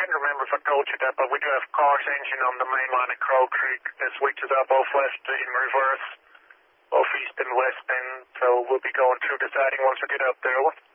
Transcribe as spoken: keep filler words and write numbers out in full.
can't remember if I told you that, but we do have cars engine on the main line at Crow Creek that switches out both left in reverse, both east and west end, so we'll be going through the siding once we get up there.